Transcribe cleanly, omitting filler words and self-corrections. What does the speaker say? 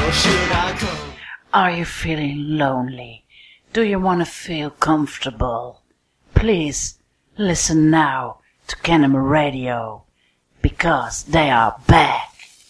Are you feeling lonely? Do you want to feel comfortable? Please listen now to Kenema Radio, because they are back.